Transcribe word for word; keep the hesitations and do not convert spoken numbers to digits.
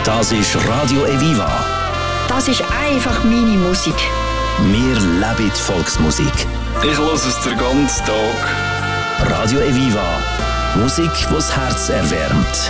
Das ist Radio Eviva. Das ist einfach meine Musik. Wir leben die Volksmusik. Ich höre es den ganzen Tag. Radio Eviva. Musik, die das Herz erwärmt.